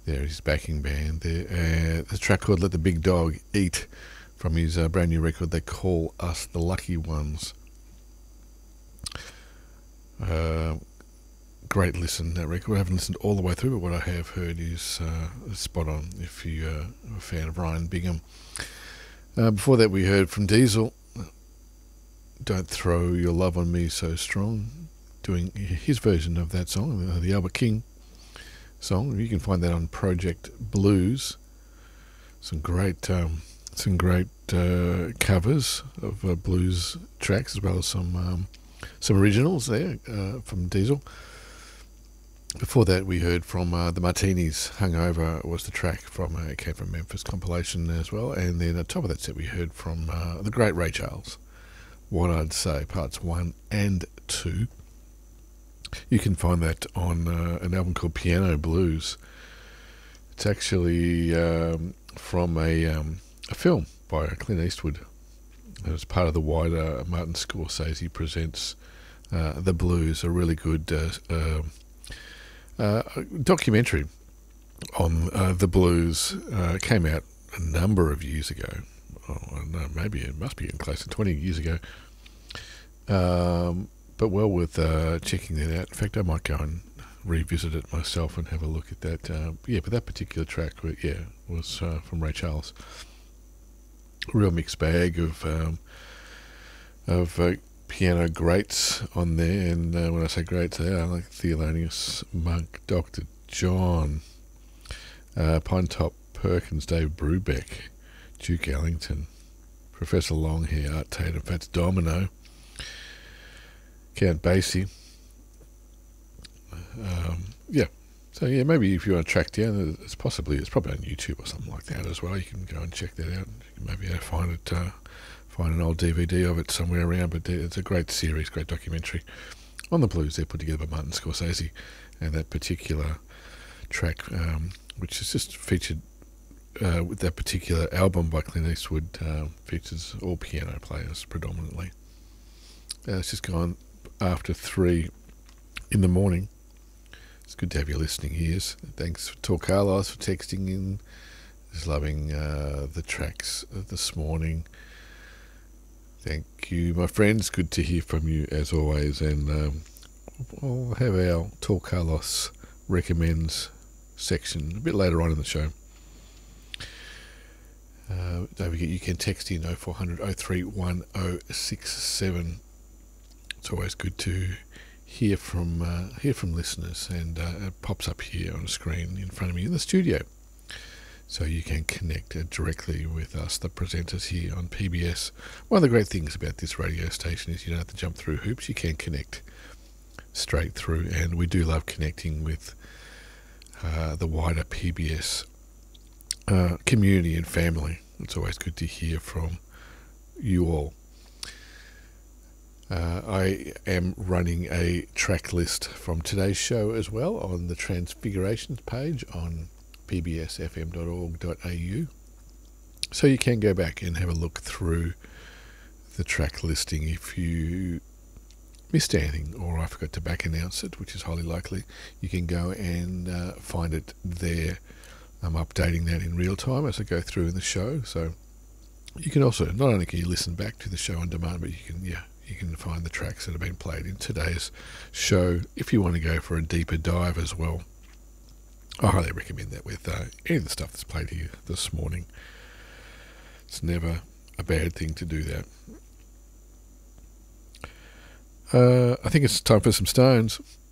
There, his backing band there. The track called Let the Big Dog Eat from his brand new record They Call Us the Lucky Ones. Great listen, that record. I haven't listened all the way through, but what I have heard is spot on if you are a fan of Ryan Bingham. Before that we heard from Diesel, Don't Throw Your Love on Me So Strong, doing his version of that song, the Albert King song. You can find that on Project Blues. Some great covers of blues tracks, as well as some originals there from Diesel. Before that, we heard from the Martinis. Hungover was the track from it came from Memphis compilation as well. And then at the top of that set, we heard from the great Ray Charles. What I'd Say, parts 1 and 2. You can find that on an album called Piano Blues. It's actually from a film by Clint Eastwood. It was part of the wider Martin Scorsese Presents The Blues, a really good documentary on the blues. Came out a number of years ago. No, maybe it must be close to 20 years ago. But well worth checking that out. In fact, I might go and revisit it myself and have a look at that. But that particular track, was from Ray Charles. A real mixed bag of piano greats on there, and when I say greats, they are like Thelonious Monk, Dr. John, Pinetop Perkins, Dave Brubeck, Duke Ellington, Professor Longhair, Art Tatum, Fats Domino, Count Basie. So maybe if you want to track down, it's probably on YouTube or something like that as well. You can go and check that out. You can maybe find an old DVD of it somewhere around. But it's a great series, great documentary on the blues. They're put together by Martin Scorsese, and that particular track, which is just featured with that particular album by Clint Eastwood, features all piano players predominantly. It's just gone after 3 in the morning. It's good to have your listening ears. Thanks to Carlos for texting in. Just loving the tracks this morning. Thank you, my friends. Good to hear from you as always. And we'll have our Talk Carlos Recommends section a bit later on in the show. Don't forget you can text in 0400 031067. It's always good to hear from listeners, and it pops up here on the screen in front of me in the studio, so you can connect directly with us, the presenters here on PBS. One of the great things about this radio station is you don't have to jump through hoops. You can connect straight through, and we do love connecting with the wider PBS community and family. It's always good to hear from you all. I am running a track list from today's show as well on the Transfigurations page on pbsfm.org.au, so you can go back and have a look through the track listing if you missed anything or I forgot to back announce it, which is highly likely. You can go and find it there. I'm updating that in real time as I go through in the show, so you can also, not only can you listen back to the show on demand, but you can find the tracks that have been played in today's show if you want to go for a deeper dive as well. I highly recommend that with any of the stuff that's played here this morning. It's never a bad thing to do that. I think it's time for some Stones.